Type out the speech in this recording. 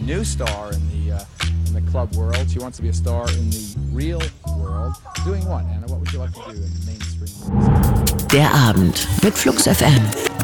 new star in the club world. She wants to be a star in the real world. Doing what, Anna? What would you like to do in the mainstream? Der Abend mit Flux FM.